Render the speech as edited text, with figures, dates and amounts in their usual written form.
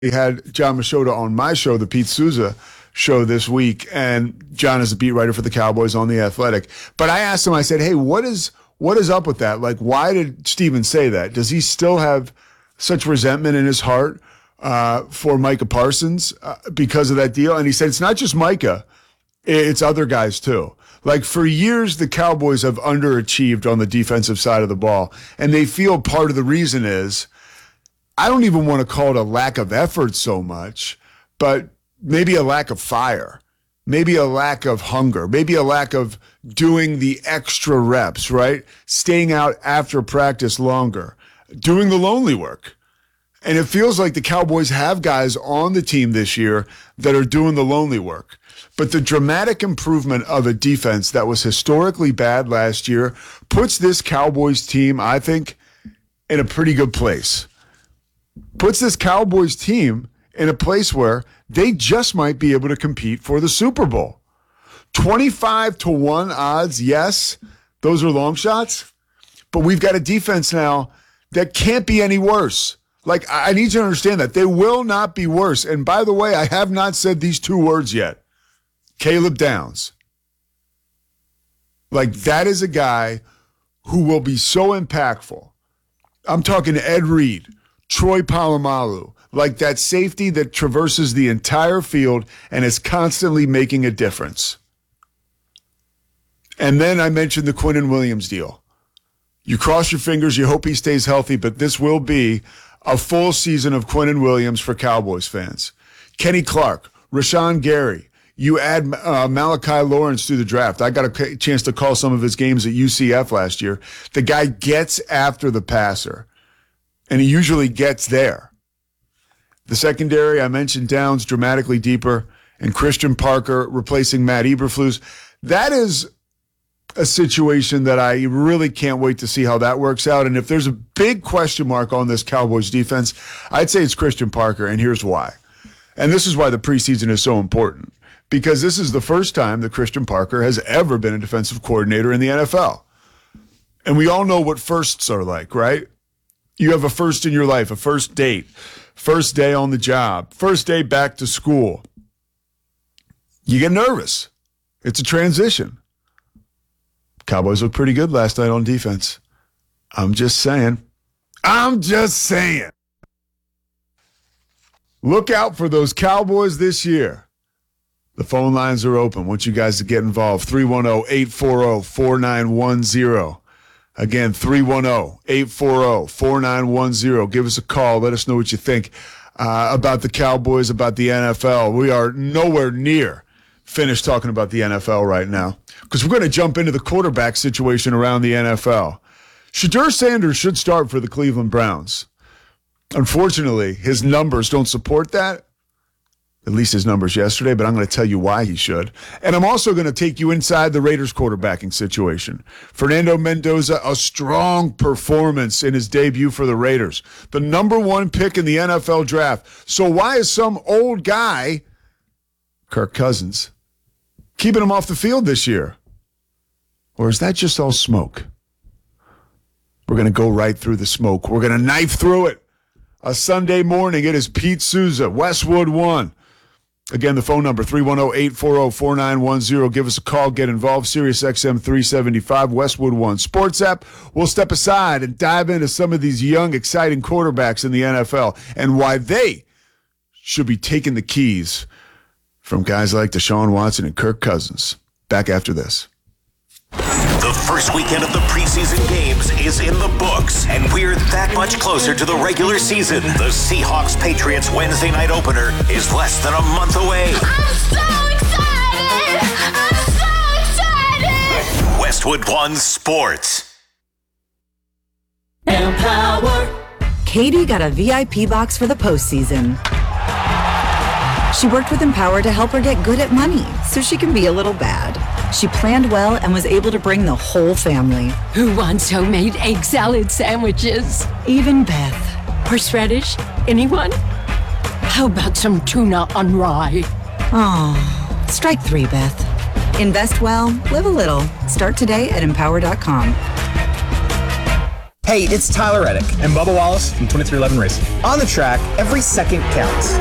had John Machota on my show, the Pete Souza show this week, and John is a beat writer for the Cowboys on The Athletic. But I asked him, I said, hey, what is up with that? Like, why did Steven say that? Does he still have such resentment in his heart for Micah Parsons because of that deal? And he said, it's not just Micah, it's other guys too. Like, for years, the Cowboys have underachieved on the defensive side of the ball, and they feel part of the reason is, I don't even want to call it a lack of effort so much, but maybe a lack of fire, maybe a lack of hunger, maybe a lack of doing the extra reps, right? Staying out after practice longer, doing the lonely work. And it feels like the Cowboys have guys on the team this year that are doing the lonely work. But the dramatic improvement of a defense that was historically bad last year puts this Cowboys team, I think, in a pretty good place. Puts this Cowboys team in a place where they just might be able to compete for the Super Bowl. 25-1 odds, yes, those are long shots, but we've got a defense now that can't be any worse. Like, I need you to understand that. They will not be worse. And by the way, I have not said these two words yet. Caleb Downs. Like, that is a guy who will be so impactful. I'm talking Ed Reed, Troy Polamalu, like that safety that traverses the entire field and is constantly making a difference. And then I mentioned the Quinnen Williams deal. You cross your fingers, you hope he stays healthy, but this will be a full season of Quinnen Williams for Cowboys fans. Kenny Clark, Rashawn Gary, you add Malachi Lawrence through the draft. I got a chance to call some of his games at UCF last year. The guy gets after the passer, and he usually gets there. The secondary, I mentioned Downs dramatically deeper, and Christian Parker replacing Matt Eberflus. That is a situation that I really can't wait to see how that works out. And if there's a big question mark on this Cowboys defense, I'd say it's Christian Parker, and here's why. And this is why the preseason is so important, because this is the first time that Christian Parker has ever been a defensive coordinator in the NFL. And we all know what firsts are like, right? You have a first in your life, a first date, first day on the job, first day back to school. You get nervous. It's a transition. Cowboys looked pretty good last night on defense. I'm just saying. Look out for those Cowboys this year. The phone lines are open. I want you guys to get involved. 310-840-4910. Again, 310-840-4910. Give us a call. Let us know what you think about the Cowboys, about the NFL. We are nowhere near finished talking about the NFL right now, because we're going to jump into the quarterback situation around the NFL. Shedeur Sanders should start for the Cleveland Browns. Unfortunately, his numbers don't support that. At least his numbers yesterday, but I'm going to tell you why he should. And I'm also going to take you inside the Raiders quarterbacking situation. Fernando Mendoza, a strong performance in his debut for the Raiders. The number one pick in the NFL draft. So why is some old guy, Kirk Cousins, keeping him off the field this year? Or is that just all smoke? We're going to go right through the smoke. We're going to knife through it. A Sunday morning, it is Pete Souza, Westwood One. Again, the phone number, 310-840-4910. Give us a call. Get involved. Sirius XM 375, Westwood One Sports app. We'll step aside and dive into some of these young, exciting quarterbacks in the NFL and why they should be taking the keys from guys like Deshaun Watson and Kirk Cousins. Back after this. The first weekend of the preseason games is in the books, and we're that much closer to the regular season. The Seahawks-Patriots Wednesday night opener is less than a month away. I'm so excited! I'm so excited! Westwood One Sports. Empower. Katie got a VIP box for the postseason. She worked with Empower to help her get good at money so she can be a little bad. She planned well and was able to bring the whole family. Who wants homemade egg salad sandwiches? Even Beth. Horseradish? Anyone? How about some tuna on rye? Oh, strike three, Beth. Invest well, live a little. Start today at Empower.com. Hey, it's Tyler Reddick and Bubba Wallace from 2311 Racing. on the track. Every second counts.